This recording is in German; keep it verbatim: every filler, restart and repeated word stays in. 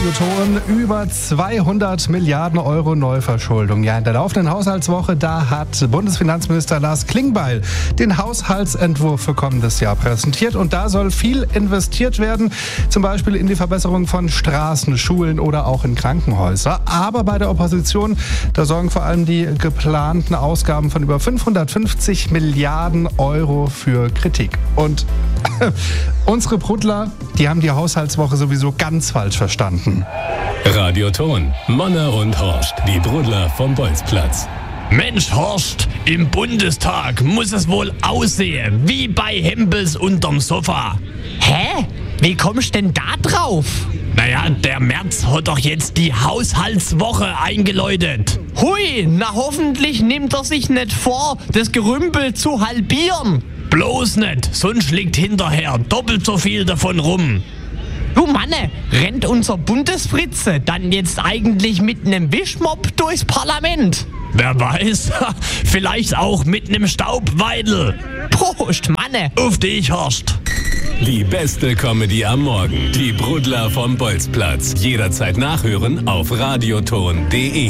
Radioton über zweihundert Milliarden Euro Neuverschuldung. Ja, in der laufenden Haushaltswoche, da hat Bundesfinanzminister Lars Klingbeil den Haushaltsentwurf für kommendes Jahr präsentiert. Und da soll viel investiert werden, zum Beispiel in die Verbesserung von Straßen, Schulen oder auch in Krankenhäuser. Aber bei der Opposition, da sorgen vor allem die geplanten Ausgaben von über fünfhundertfünfzig Milliarden Euro für Kritik. Und unsere Brudler, die haben die Haushaltswoche sowieso ganz falsch verstanden. Radioton, Manna und Horst, die Brudler vom Bolzplatz. Mensch, Horst, im Bundestag muss es wohl aussehen, wie bei Hempels unterm Sofa. Hä? Wie kommst denn da drauf? Naja, der Merz hat doch jetzt die Haushaltswoche eingeläutet. Hui, na hoffentlich nimmt er sich nicht vor, das Gerümpel zu halbieren. Bloß nicht, sonst liegt hinterher doppelt so viel davon rum. Du Manne, rennt unser Bundesfritze dann jetzt eigentlich mit nem Wischmopp durchs Parlament? Wer weiß, vielleicht auch mit nem Staubweidel. Prost, Manne. Auf dich, Horst. Die beste Comedy am Morgen. Die Brudler vom Bolzplatz. Jederzeit nachhören auf radioton punkt de.